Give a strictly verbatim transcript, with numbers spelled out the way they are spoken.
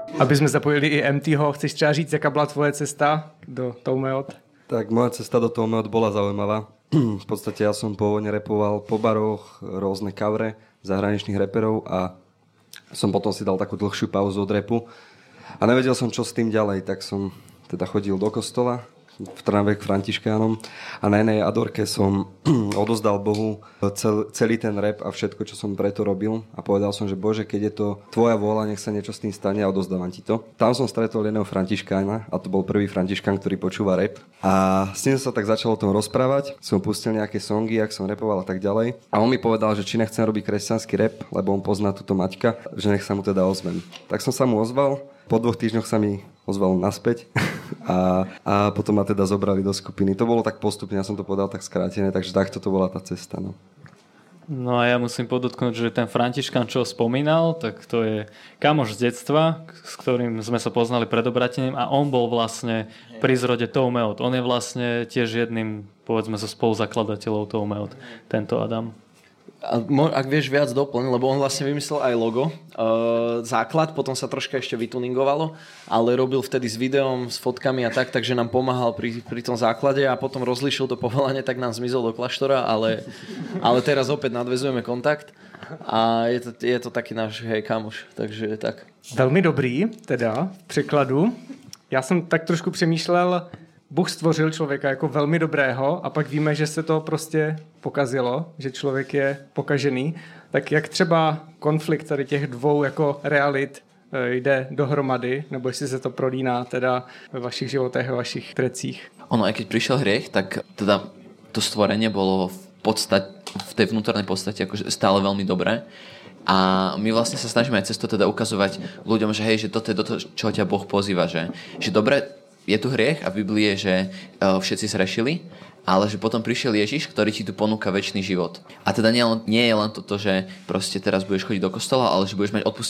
Aby sme zapojili i MTho, chceš třeba říct, jaká byla tvoje cesta do Toumeot? Tak moja cesta do Toumeot bola zaujímavá. V podstate ja som pôvodne repoval po baroch, rôzne kavre zahraničných reperov a som potom si dal takú dlhšiu pauzu od repu a nevedel som, čo s tým ďalej, tak som teda chodil do kostola v Trnave k františkánom a na jednej adorke som odozdal Bohu cel, celý ten rap a všetko, čo som preto robil a povedal som, že Bože, keď je to tvoja vôľa, nech sa niečo s tým stane a odozdávam ti to. Tam som stretol jedného františkána a to bol prvý františkán, ktorý počúva rap a s ním sa tak začalo o tom rozprávať. Som pustil nejaké songy, jak som rapoval a tak ďalej a on mi povedal, že či nechcem robiť kresťanský rap, lebo on pozná túto Maťka, že nech sa mu teda ozvem. Tak som sa mu ozval. Po dvoch týždňoch sa mi ozval naspäť a, a potom ma teda zobrali do skupiny. To bolo tak postupne, ja som to povedal tak skrátené, takže takto to bola tá cesta. No. No a ja musím podotknúť, že ten Františkán, čo spomínal, tak to je kamoš z detstva, s ktorým sme sa poznali pred obratením a on bol vlastne pri zrode Toumeot. On je vlastne tiež jedným, povedzme, zo spoluzakladateľov Toumeot, tento Adam. A ak vieš viac doplň, lebo on vlastne vymyslel aj logo, uh, základ, potom sa troška ešte vytuningovalo, ale robil vtedy s videom, s fotkami a tak, takže nám pomáhal pri, pri tom základe a potom rozlíšil to povolanie, tak nám zmizol do kláštora, ale, ale teraz opäť nadväzujeme kontakt a je to, je to taký náš hej kamoš, takže tak. Velmi dobrý, teda, v překladu. Já jsem tak trošku přemýšlel, Bůh stvořil člověka jako velmi dobrého a pak víme, že se to prostě pokazilo, že člověk je pokažený. Tak jak třeba konflikt tady těch dvou jako realit jde dohromady, nebo jestli se to prolíná teda ve vašich životech, ve vašich trecích? Ono, aj keď prišiel hriech, tak teda to stvorenie bolo v podstate, v tej vnútornej podstate akože stále veľmi dobré. A my vlastne sa snažíme aj cez to teda ukazovať ľuďom, že hej, že toto je to, čo ťa Boh pozýva, že, že dobre, je tu hriech a v Biblii je, že uh, všetci zrešili, ale že potom prišiel Ježiš, ktorý ti tu ponúka večný život. A teda nie, nie je len toto, že proste teraz budeš chodiť do kostola, ale že budeš mať odpustené